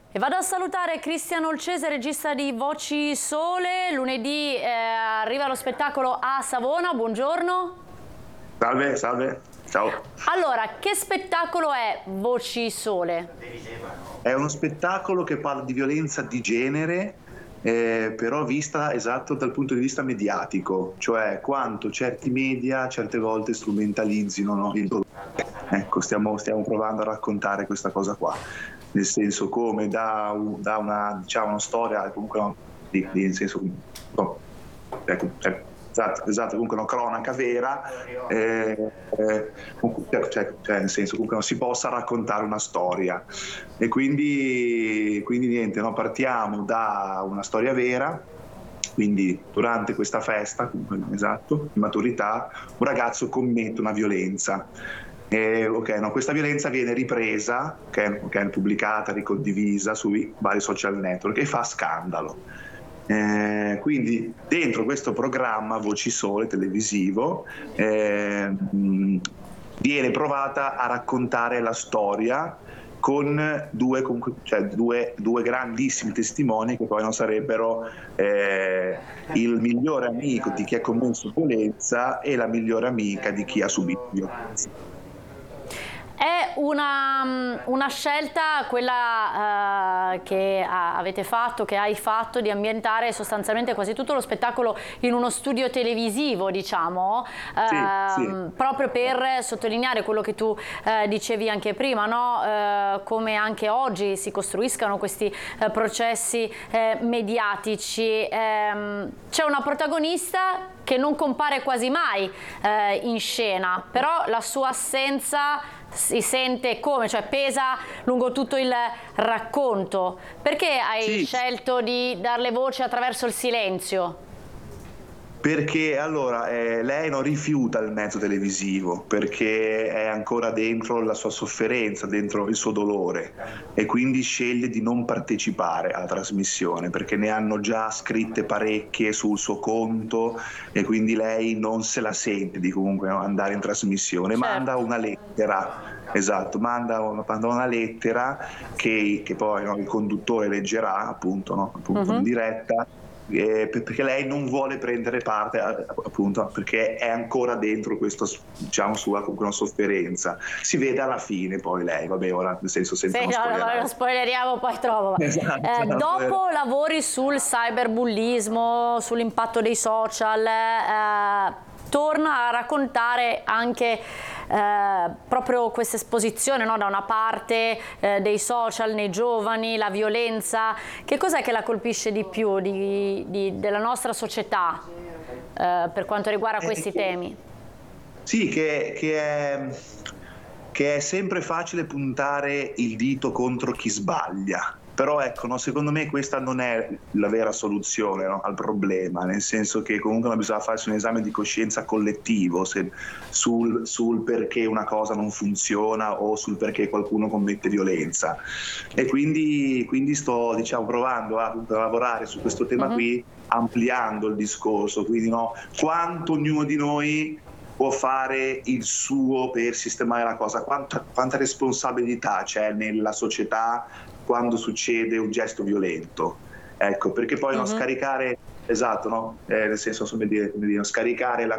E vado a salutare Cristian Olcese, regista di Voci Sole. Lunedì arriva lo spettacolo a Savona, buongiorno. Salve, salve, ciao. Allora, che spettacolo è Voci Sole? È uno spettacolo che parla di violenza di genere, però vista esatto dal punto di vista mediatico, cioè quanto certi media certe volte strumentalizzino, no, il problema. Ecco, stiamo provando a raccontare questa cosa qua, nel senso come da una, diciamo, una storia comunque no, nel senso, no, ecco, esatto, comunque una cronaca vera, cioè, nel senso comunque non si possa raccontare una storia, e quindi niente, no, partiamo da una storia vera. Quindi durante questa festa, esatto, di maturità, un ragazzo commette una violenza. Questa violenza viene ripresa, pubblicata, ricondivisa sui vari social network e fa scandalo. Quindi dentro questo programma Voci Sole televisivo viene provata a raccontare la storia con due grandissimi testimoni che poi non sarebbero il migliore amico di chi ha commesso violenza e la migliore amica di chi ha subito violenza. È una scelta quella che avete fatto, che hai fatto, di ambientare sostanzialmente quasi tutto lo spettacolo in uno studio televisivo, diciamo, Sì. proprio per sottolineare quello che tu dicevi anche prima, no? Come anche oggi si costruiscano questi processi mediatici. C'è una protagonista che non compare quasi mai in scena, però la sua assenza si sente come, cioè pesa lungo tutto il racconto. Perché hai scelto di darle voce attraverso il silenzio? Perché allora lei non rifiuta il mezzo televisivo, perché è ancora dentro la sua sofferenza, dentro il suo dolore, e quindi sceglie di non partecipare alla trasmissione perché ne hanno già scritte parecchie sul suo conto, e quindi lei non se la sente di comunque andare in trasmissione. Certo. Manda una lettera. Esatto, manda una lettera che poi il conduttore leggerà appunto in diretta, perché lei non vuole prendere parte, appunto perché è ancora dentro questo, diciamo, sua comunque una sofferenza. Si vede alla fine poi lei, vabbè, ora nel senso senza lo spoileriamo poi troppo. Esatto. Dopo lavori sul cyberbullismo, sull'impatto dei social, torna a raccontare anche proprio questa esposizione, no? Da una parte dei social nei giovani, la violenza. Che cos'è che la colpisce di più della nostra società per quanto riguarda questi temi? Sì, che è sempre facile puntare il dito contro chi sbaglia. Però ecco, no, secondo me questa non è la vera soluzione, no, al problema, nel senso che comunque bisogna farsi un esame di coscienza collettivo sul perché una cosa non funziona o sul perché qualcuno commette violenza. E quindi sto, diciamo, provando a lavorare su questo tema qui, ampliando il discorso, quindi no, quanto ognuno di noi può fare il suo per sistemare la cosa, quanta responsabilità c'è nella società quando succede un gesto violento, ecco, perché poi non scaricare, esatto, no? Nel senso, come dire, scaricare la